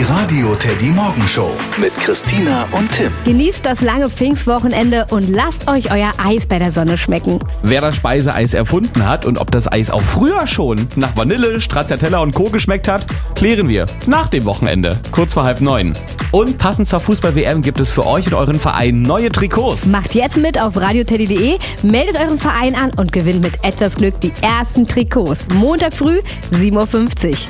Die Radio Teddy Morgenshow mit Christina und Tim. Genießt das lange Pfingstwochenende und lasst euch euer Eis bei der Sonne schmecken. Wer das Speiseeis erfunden hat und ob das Eis auch früher schon nach Vanille, Stracciatella und Co. geschmeckt hat, klären wir nach dem Wochenende, kurz vor 8:30. Und passend zur Fußball-WM gibt es für euch und euren Verein neue Trikots. Macht jetzt mit auf radioteddy.de, meldet euren Verein an und gewinnt mit etwas Glück die ersten Trikots. Montag früh, 7:50 Uhr.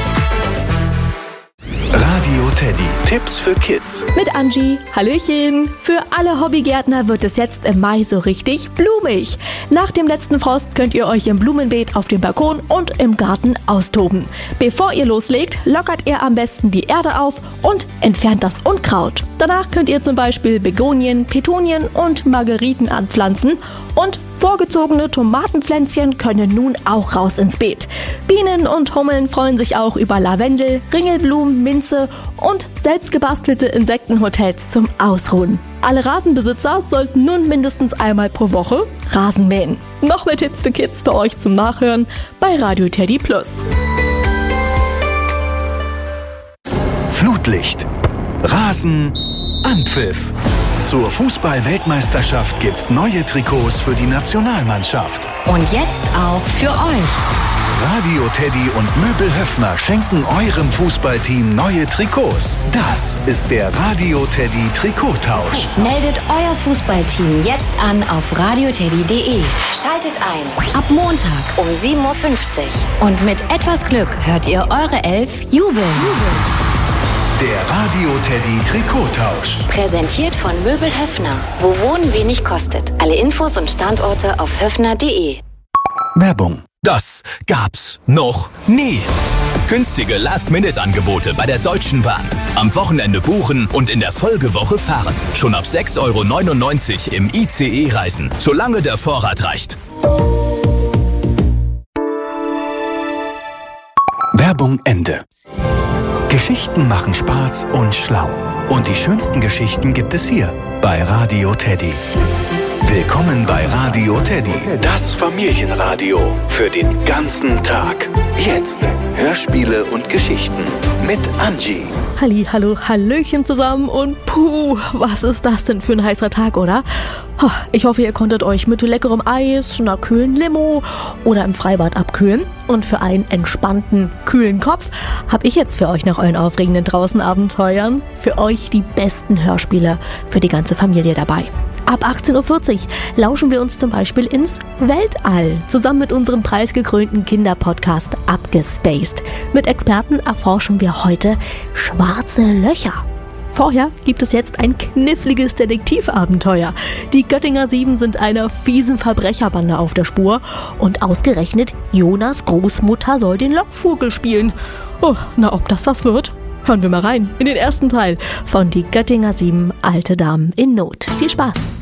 Radio Teddy. Tipps für Kids. Mit Angie. Hallöchen. Für alle Hobbygärtner wird es jetzt im Mai so richtig blumig. Nach dem letzten Frost könnt ihr euch im Blumenbeet auf dem Balkon und im Garten austoben. Bevor ihr loslegt, lockert ihr am besten die Erde auf und entfernt das Unkraut. Danach könnt ihr zum Beispiel Begonien, Petunien und Margeriten anpflanzen und vorgezogene Tomatenpflänzchen können nun auch raus ins Beet. Bienen und Hummeln freuen sich auch über Lavendel, Ringelblumen, Minze und selbstgebastelte Insektenhotels zum Ausruhen. Alle Rasenbesitzer sollten nun mindestens einmal pro Woche Rasen mähen. Noch mehr Tipps für Kids für euch zum Nachhören bei Radio Teddy Plus. Flutlicht. Rasen. Anpfiff. Zur Fußball-Weltmeisterschaft gibt's neue Trikots für die Nationalmannschaft. Und jetzt auch für euch. Radio Teddy und Möbel Höffner schenken eurem Fußballteam neue Trikots. Das ist der Radio Teddy Trikottausch. Meldet euer Fußballteam jetzt an auf radioteddy.de. Schaltet ein. Ab Montag um 7:50 Uhr. Und mit etwas Glück hört ihr eure Elf jubeln. Der Radio Teddy Trikottausch. Präsentiert von Möbel Höffner. Wo Wohnen wenig kostet. Alle Infos und Standorte auf höffner.de. Werbung. Das gab's noch nie. Günstige Last-Minute-Angebote bei der Deutschen Bahn. Am Wochenende buchen und in der Folgewoche fahren. Schon ab 6,99 € im ICE reisen, solange der Vorrat reicht. Werbung Ende. Geschichten machen Spaß und schlau. Und die schönsten Geschichten gibt es hier bei Radio Teddy. Willkommen bei Radio Teddy, das Familienradio für den ganzen Tag. Jetzt Hörspiele und Geschichten mit Angie. Hallo, hallöchen zusammen und puh, was ist das denn für ein heißer Tag, oder? Ich hoffe, ihr konntet euch mit leckerem Eis, einer kühlen Limo oder im Freibad abkühlen. Und für einen entspannten, kühlen Kopf habe ich jetzt für euch nach euren aufregenden Draußenabenteuern für euch die besten Hörspiele für die ganze Familie dabei. Ab 18:40 Uhr lauschen wir uns zum Beispiel ins Weltall, zusammen mit unserem preisgekrönten Kinderpodcast Abgespaced. Mit Experten erforschen wir heute schwarze Löcher. Vorher gibt es jetzt ein kniffliges Detektivabenteuer. Die Göttinger 7 sind einer fiesen Verbrecherbande auf der Spur und ausgerechnet Jonas Großmutter soll den Lockvogel spielen. Oh, na ob das was wird? Hören wir mal rein in den ersten Teil von Die Göttinger 7, alte Damen in Not. Viel Spaß!